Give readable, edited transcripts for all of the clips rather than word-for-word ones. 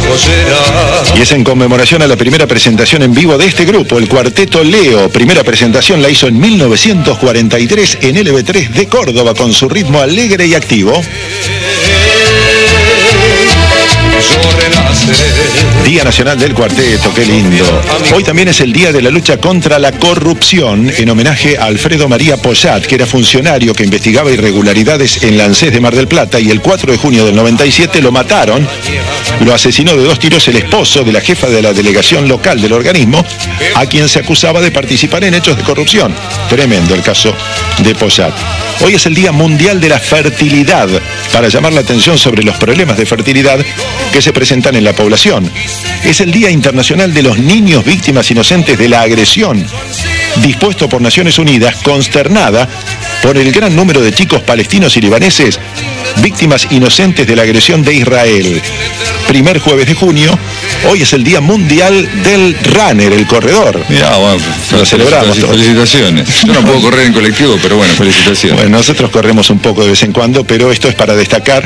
Y es en conmemoración a la primera presentación en vivo de este grupo, el Cuarteto Leo. Primera presentación la hizo en 1943 en LB3 de Córdoba, con su ritmo alegre y activo. Día Nacional del Cuarteto, qué lindo. Hoy también es el día de la lucha contra la corrupción, en homenaje a Alfredo María Poyat, que era funcionario que investigaba irregularidades en la ANSES de Mar del Plata, y el 4 de junio del 97 lo mataron. Lo asesinó de 2 tiros el esposo de la jefa de la delegación local del organismo, a quien se acusaba de participar en hechos de corrupción. Tremendo el caso de Poyat. Hoy es el Día Mundial de la Fertilidad, para llamar la atención sobre los problemas de fertilidad que se presentan en la población. Es el Día Internacional de los Niños Víctimas Inocentes de la Agresión, dispuesto por Naciones Unidas, consternada por el gran número de chicos palestinos y libaneses víctimas inocentes de la agresión de Israel. Primer jueves de junio, hoy es el Día Mundial del Runner, el corredor. Mirá, bueno, lo celebramos. Felicitaciones. Yo no puedo correr en colectivo, pero bueno, felicitaciones. Bueno, nosotros corremos un poco de vez en cuando, pero esto es para destacar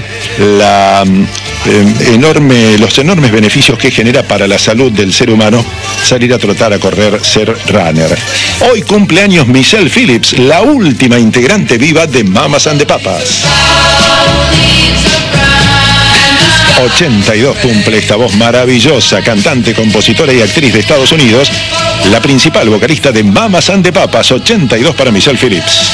los enormes beneficios que genera para la salud del ser humano salir a trotar, a correr, ser runner. Hoy cumpleaños Michelle Phillips, la última integrante viva de Mamas and the Papas. 82 cumple esta voz maravillosa, cantante, compositora y actriz de Estados Unidos, la principal vocalista de Mamas and the Papas. 82 para Michelle Phillips.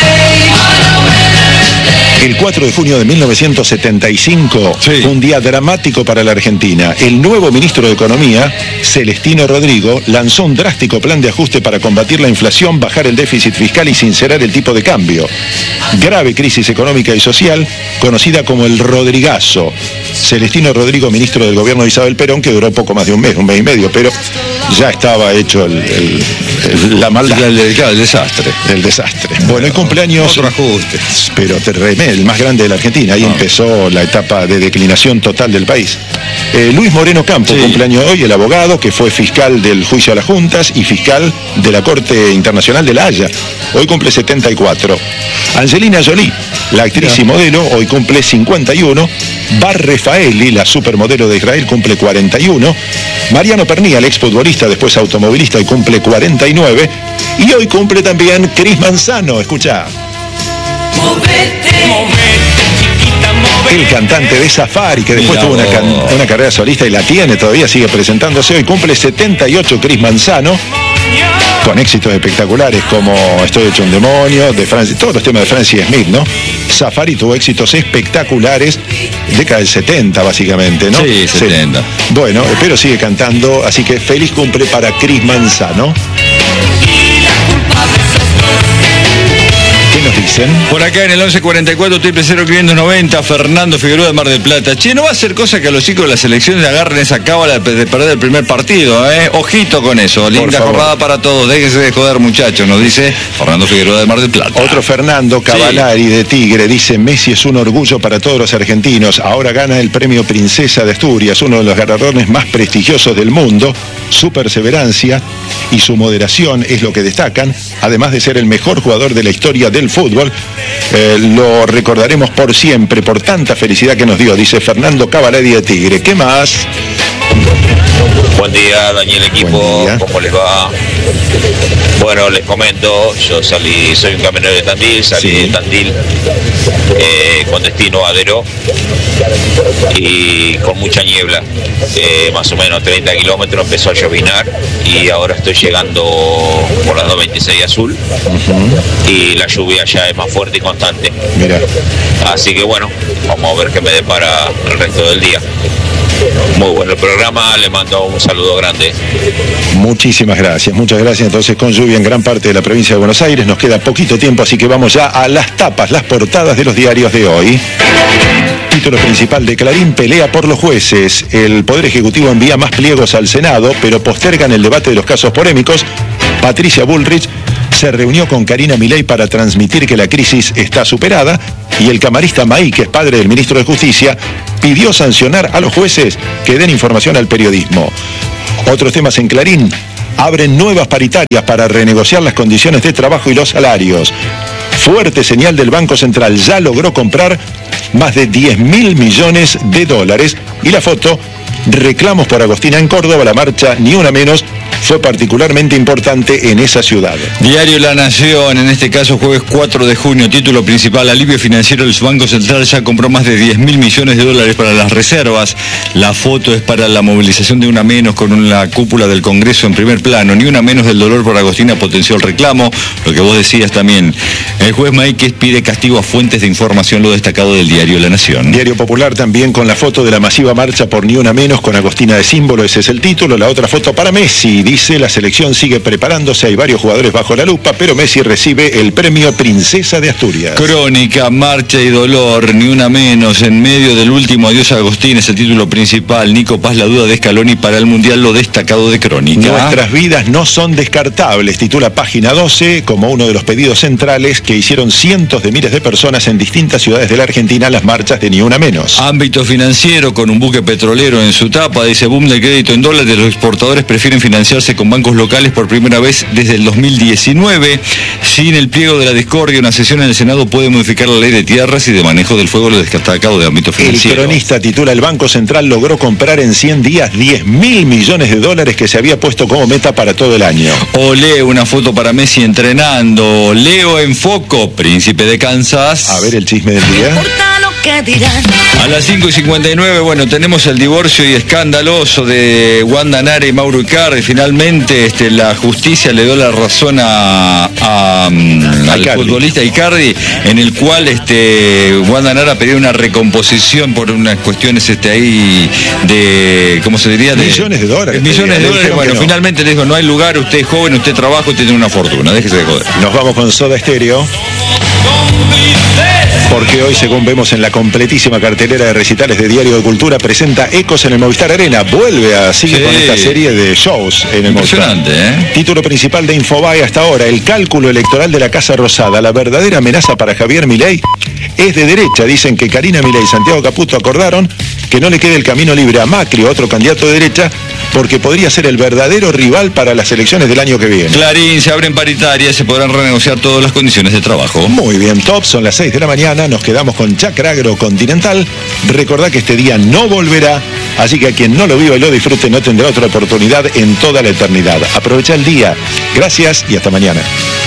El 4 de junio de 1975, un día dramático para la Argentina. El nuevo ministro de Economía, Celestino Rodrigo, lanzó un drástico plan de ajuste para combatir la inflación, bajar el déficit fiscal y sincerar el tipo de cambio. Grave crisis económica y social, conocida como el Rodrigazo. Celestino Rodrigo, ministro del gobierno de Isabel Perón, que duró poco más de un mes y medio, pero ya estaba hecho la maldad. El desastre. El desastre. Bueno, el cumpleaños... Otro ajuste. Pero el más grande de la Argentina. Ahí empezó la etapa de declinación total del país. Luis Moreno Campo, cumpleaños hoy, el abogado que fue fiscal del juicio a las juntas y fiscal de la Corte Internacional de La Haya. Hoy cumple 74. Angelina Jolie, la actriz y modelo, hoy cumple 51. Bar Refaeli, la supermodelo de Israel, cumple 41. Mariano Pernía, el exfutbolista, después automovilista, y cumple 49. Y hoy cumple también Cris Manzano, escucha. El cantante de Safari, que después tuvo una carrera solista y la tiene todavía, sigue presentándose. Hoy cumple 78 Cris Manzano, con éxitos espectaculares como Estoy hecho un demonio, de Francia, todos los temas de Francie Smith, ¿no? Safari tuvo éxitos espectaculares, década del 70 básicamente, ¿no? Sí, 70. Sí. Bueno, pero sigue cantando, así que feliz cumple para Cris Manzano. ¿Qué nos dicen? Por acá en el 1144-00590, Fernando Figueroa de Mar del Plata. Che, no va a ser cosa que a los chicos de las selecciones agarren esa cábala de perder el primer partido, ¿eh? Ojito con eso. Linda jornada para todos. Déjense de joder, muchachos, nos dice Fernando Figueroa de Mar del Plata. Otro Fernando Cavalari de Tigre dice: Messi es un orgullo para todos los argentinos. Ahora gana el premio Princesa de Asturias, uno de los galardones más prestigiosos del mundo. Su perseverancia y su moderación es lo que destacan, además de ser el mejor jugador de la historia del fútbol. Lo recordaremos por siempre por tanta felicidad que nos dio, dice Fernando Cavalari de Tigre. ¿Qué más? Buen día, Daniel, equipo, ¿cómo les va? Bueno, les comento, yo soy un camionero de Tandil, salí de Tandil con destino a Adero y con mucha niebla, más o menos 30 kilómetros, empezó a llovinar y ahora estoy llegando por la 226 Azul y la lluvia ya es más fuerte y constante. Mira. Así que bueno, vamos a ver qué me depara el resto del día. Muy bueno el programa, le mando un saludo grande. Muchísimas gracias, muchas gracias. Entonces, con lluvia en gran parte de la provincia de Buenos Aires, nos queda poquito tiempo, así que vamos ya a las tapas, las portadas de los diarios de hoy. Título principal de Clarín: pelea por los jueces. El Poder Ejecutivo envía más pliegos al Senado, pero postergan el debate de los casos polémicos. Patricia Bullrich se reunió con Karina Milei para transmitir que la crisis está superada, y el camarista Maí, que es padre del ministro de Justicia, pidió sancionar a los jueces que den información al periodismo. Otros temas en Clarín: abren nuevas paritarias para renegociar las condiciones de trabajo y los salarios. Fuerte señal del Banco Central, ya logró comprar más de 10.000 millones de dólares. Y la foto reclamos por Agostina en Córdoba. La marcha Ni Una Menos fue particularmente importante en esa ciudad. Diario La Nación, en este caso jueves 4 de junio, título principal: alivio financiero. El Banco Central ya compró más de 10.000 millones de dólares para las reservas. La foto es para la movilización de Una Menos, con la cúpula del Congreso en primer plano. Ni una menos del dolor por Agostina potenció el reclamo, lo que vos decías también. El juez Maíquez pide castigo a fuentes de información, lo destacado del diario La Nación. Diario Popular también con la foto de la masiva marcha por Ni Una Menos con Agostina de símbolo, ese es el título. La otra foto para Messi, dice: la selección sigue preparándose, hay varios jugadores bajo la lupa, pero Messi recibe el premio Princesa de Asturias. Crónica, marcha y dolor, Ni Una Menos, en medio del último adiós a Agostina, es el título principal. Nico Paz, la duda de Scaloni para el Mundial, lo destacado de Crónica. Nuestras vidas no son descartables, titula Página 12, como uno de los pedidos centrales que hicieron cientos de miles de personas en distintas ciudades de la Argentina, las marchas de Ni Una Menos. Ámbito financiero, con un buque petrolero en su tapa, dice: boom del crédito en dólares, los exportadores prefieren financiarse con bancos locales por primera vez desde el 2019. Sin el pliego de la discordia, una sesión en el Senado puede modificar la ley de tierras y de manejo del fuego, lo destacado de ámbito financiero. El Cronista titula: el Banco Central logró comprar en 100 días 10.000 millones de dólares que se había puesto como meta para todo el año. Olé, una foto para Messi entrenando. Leo en foco, príncipe de Kansas. A ver el chisme del día. A las 5:59, bueno, tenemos el divorcio y escandaloso de Wanda Nara y Mauro Icardi. Finalmente la justicia le dio la razón al futbolista Icardi, en el cual Wanda Nara pedía una recomposición por unas cuestiones ahí de, ¿cómo se diría? Millones de dólares. Millones de dólares. Bueno, finalmente le dijo: no hay lugar, usted es joven, usted trabaja, usted tiene una fortuna, déjese de joder. Nos vamos con Soda Stereo, porque hoy, según vemos en la completísima cartelera de recitales de Diario de Cultura, presenta Ecos en el Movistar Arena. Sigue con esta serie de shows en el Movistar. Impresionante, Título principal de Infobae hasta ahora: el cálculo electoral de la Casa Rosada. La verdadera amenaza para Javier Milei es de derecha. Dicen que Karina Milei y Santiago Caputo acordaron que no le quede el camino libre a Macri, otro candidato de derecha, porque podría ser el verdadero rival para las elecciones del año que viene. Clarín, se abren paritarias, se podrán renegociar todas las condiciones de trabajo. Muy bien, top, son las 6 de la mañana, nos quedamos con Chacra Agrocontinental. Recordá que este día no volverá, así que a quien no lo viva y lo disfrute no tendrá otra oportunidad en toda la eternidad. Aprovecha el día. Gracias y hasta mañana.